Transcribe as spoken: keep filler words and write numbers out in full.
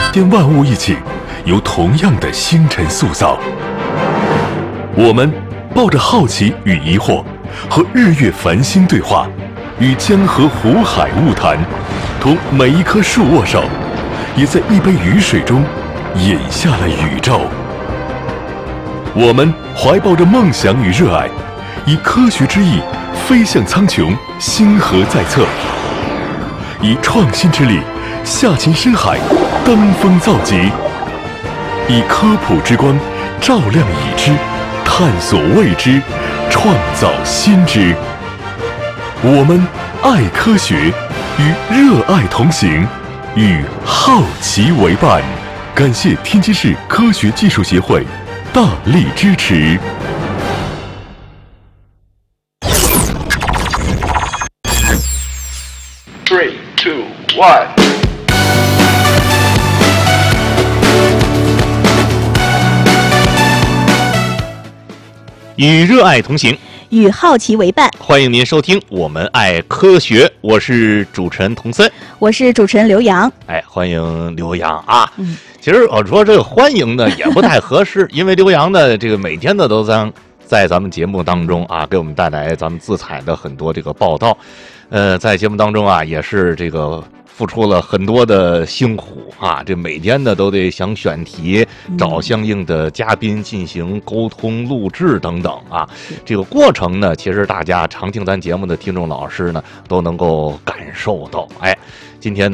电万物一起由同样的星辰塑造。我们抱着好奇与疑惑，和日月繁星对话，与江河湖海物谈，同每一棵树握手，也在一杯雨水中饮下了宇宙。我们怀抱着梦想与热爱，以科学之翼飞向苍穹，星河在侧；以创新之力下潜深海，登峰造极；以科普之光照亮已知，探索未知，创造新知。我们爱科学，与热爱同行，与好奇为伴。感谢天津市科学技术协会大力支持。 Three, two, one。 与热爱同行， 与好奇为伴。 欢迎您收听我们爱科学，我是主持人童森， 我是主持人刘洋。 哎，欢迎刘洋啊！ 嗯， 其实我说这个欢迎呢也不太合适，因为刘洋呢这个每天呢都在在咱们节目当中啊，给我们带来咱们自采的很多这个报道，呃，在节目当中啊也是这个付出了很多的辛苦啊，这每天呢都得想选题，找相应的嘉宾进行沟通、录制等等啊。这个过程呢，其实大家常听咱节目的听众老师呢都能够感受到。哎，今天